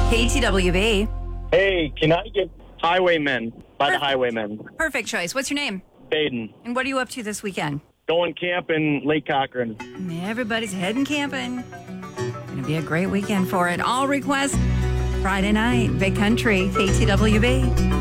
KTWB. Hey, can I get Highwaymen by the Highwaymen? Perfect choice. What's your name? Baden. And what are you up to this weekend? Going camping Lake Cochran. Everybody's heading camping. Gonna be a great weekend for it. All requests Friday night, Big Country, KTWB.